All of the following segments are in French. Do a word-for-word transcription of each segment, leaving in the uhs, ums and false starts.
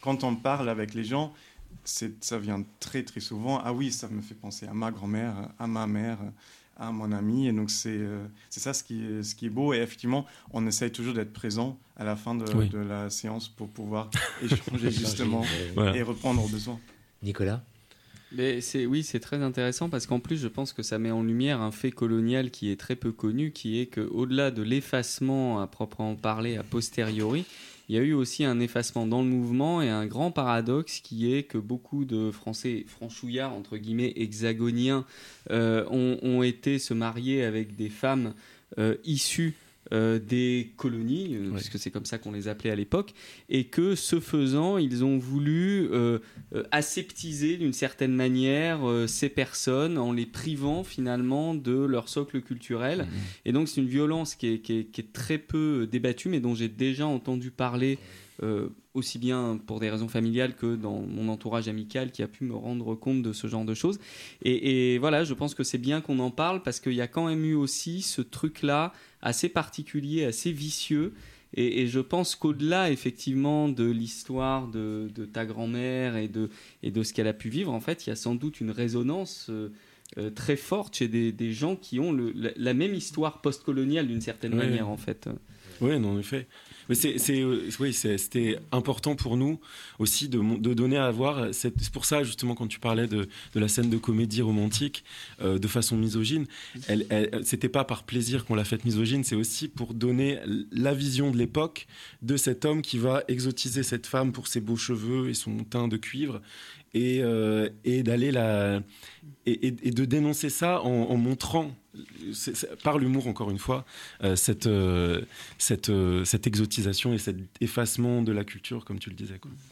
quand on parle avec les gens, c'est, ça vient très très souvent. Ah oui, ça me fait penser à ma grand-mère, à ma mère, à mon ami. Et donc c'est, euh, c'est ça ce qui, est, ce qui est beau. Et effectivement, on essaye toujours d'être présent à la fin de, oui. de la séance pour pouvoir échanger justement voilà. et reprendre au besoin. Nicolas ? Mais c'est, oui, c'est très intéressant parce qu'en plus, je pense que ça met en lumière un fait colonial qui est très peu connu, qui est qu'au-delà de l'effacement à proprement parler a posteriori, il y a eu aussi un effacement dans le mouvement et un grand paradoxe qui est que beaucoup de Français franchouillards, entre guillemets, hexagoniens, euh, ont, ont été se marier avec des femmes euh, issues Euh, des colonies, euh, oui. puisque c'est comme ça qu'on les appelait à l'époque, et que ce faisant, ils ont voulu euh, euh, aseptiser d'une certaine manière euh, ces personnes en les privant finalement de leur socle culturel. Mmh. Et donc c'est une violence qui est, qui est, qui est très peu débattue, mais dont j'ai déjà entendu parler euh, aussi bien pour des raisons familiales que dans mon entourage amical qui a pu me rendre compte de ce genre de choses. Et, et voilà, je pense que c'est bien qu'on en parle parce qu'il y a quand même eu aussi ce truc-là assez particulier, assez vicieux. Et, et je pense qu'au-delà, effectivement, de l'histoire de, de ta grand-mère et de, et de ce qu'elle a pu vivre, en fait, il y a sans doute une résonance euh, euh, très forte chez des, des gens qui ont le, la, la même histoire post-coloniale, d'une certaine ouais. manière, en fait. Oui, non, en effet. Mais c'est, c'est, oui, c'est, c'était important pour nous aussi de, de donner à voir. C'est, c'est pour ça, justement, quand tu parlais de, de la scène de comédie romantique euh, de façon misogyne, elle, elle, c'était pas par plaisir qu'on l'a faite misogyne, c'est aussi pour donner la vision de l'époque de cet homme qui va exotiser cette femme pour ses beaux cheveux et son teint de cuivre. Et, euh, et d'aller la et, et, et de dénoncer ça en, en montrant c'est, c'est, par l'humour encore une fois euh, cette euh, cette euh, cette exotisation et cet effacement de la culture comme tu le disais quoi.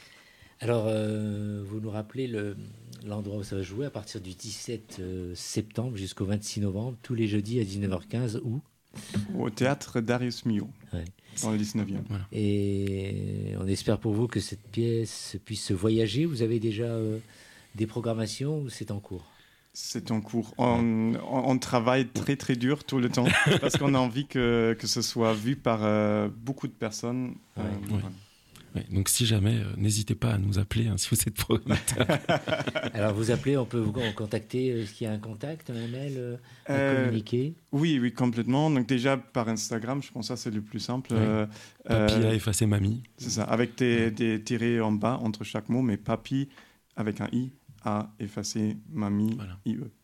Alors euh, vous nous rappelez le, l'endroit où ça va jouer à partir du dix-sept septembre jusqu'au vingt-six novembre tous les jeudis à dix-neuf heures quinze où au théâtre Darius Milhaud. Ouais. Dans le dix-neuvième. Voilà. Et on espère pour vous que cette pièce puisse se voyager. Vous avez déjà euh, des programmations ou c'est en cours ? C'est en cours. On, on, on travaille très très dur tout le temps parce qu'on a envie que, que ce soit vu par euh, beaucoup de personnes. Ouais. Euh, ouais. Ouais, donc si jamais, euh, n'hésitez pas à nous appeler hein, si vous êtes programmateur. Alors vous appelez, on peut vous contacter. Est-ce qu'il y a un contact, un mail euh, à euh, communiquer ? Oui, oui, complètement. Donc déjà par Instagram, je pense que ça c'est le plus simple. Ouais. Euh, Papy euh, a effacé mamie. C'est ça, avec des, des tirés en bas entre chaque mot, mais papy avec un i a effacé mamie voilà. I E.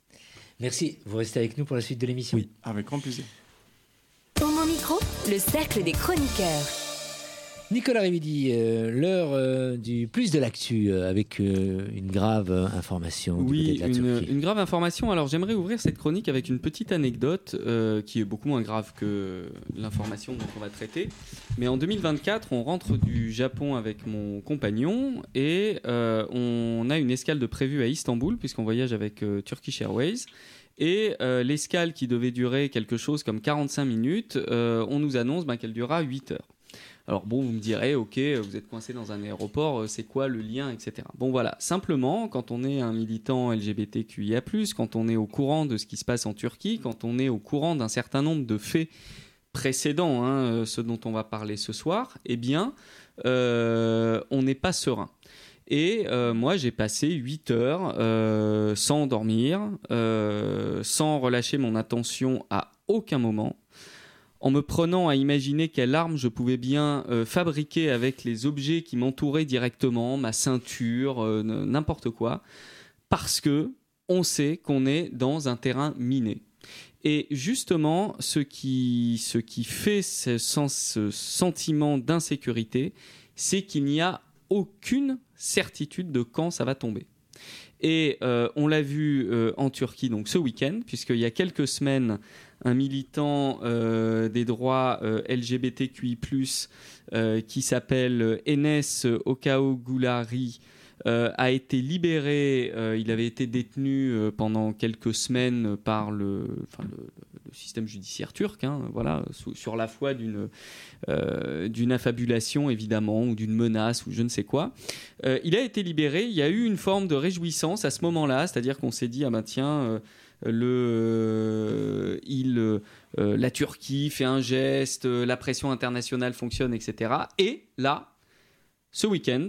Merci. Vous restez avec nous pour la suite de l'émission. Oui, avec grand plaisir. Pour mon micro, le cercle des chroniqueurs. Nicolas Rividi, euh, l'heure euh, du plus de l'actu euh, avec euh, une grave euh, information. Oui, de la une, une grave information. Alors j'aimerais ouvrir cette chronique avec une petite anecdote euh, qui est beaucoup moins grave que l'information dont on va traiter. Mais en deux mille vingt-quatre, on rentre du Japon avec mon compagnon et euh, on a une escale de prévue à Istanbul puisqu'on voyage avec euh, Turkish Airways. Et euh, l'escale qui devait durer quelque chose comme quarante-cinq minutes, euh, on nous annonce ben, qu'elle durera huit heures. Alors bon, vous me direz, ok, vous êtes coincé dans un aéroport, c'est quoi le lien, et cetera. Bon voilà, simplement, quand on est un militant L G B T Q I A plus, quand on est au courant de ce qui se passe en Turquie, quand on est au courant d'un certain nombre de faits précédents, hein, ceux dont on va parler ce soir, eh bien, euh, on n'est pas serein. Et euh, moi, j'ai passé huit heures euh, sans dormir, euh, sans relâcher mon attention à aucun moment, en me prenant à imaginer quelle arme je pouvais bien euh, fabriquer avec les objets qui m'entouraient directement, ma ceinture, euh, n'importe quoi, parce que on sait qu'on est dans un terrain miné. Et justement, ce qui, ce qui fait ce, ce sentiment d'insécurité, c'est qu'il n'y a aucune certitude de quand ça va tomber. Et euh, on l'a vu euh, en Turquie donc ce week-end, puisqu'il y a quelques semaines, un militant euh, des droits euh, L G B T Q I plus, euh, qui s'appelle Enes Okaogulari, euh, a été libéré. Euh, il avait été détenu euh, pendant quelques semaines par le, enfin, le, le système judiciaire turc, hein, voilà, sous, sur la foi d'une, euh, d'une affabulation évidemment, ou d'une menace, ou je ne sais quoi. Euh, il a été libéré. Il y a eu une forme de réjouissance à ce moment-là, c'est-à-dire qu'on s'est dit ah ben tiens. Euh, Le, euh, il, euh, la Turquie fait un geste, euh, la pression internationale fonctionne, et cetera. Et là, ce week-end